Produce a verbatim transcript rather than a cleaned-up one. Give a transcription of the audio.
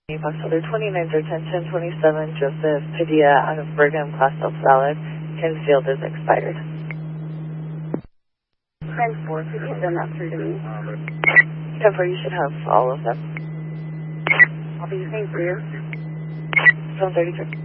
Foxtrot twenty-nine through ten ten twenty-seven, Joseph Padilla out of Brigham, Class Delta Valid. Concealed is expired. ten four, could you send that through to me? ten four, you should have all of them. I'll be thank you. seven thirty-three.